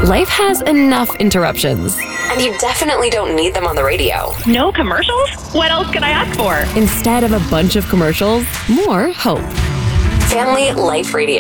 Life has enough interruptions, and you definitely don't need them on the radio. No commercials? What else can I ask for? Instead of a bunch of commercials, more hope. Family Life Radio.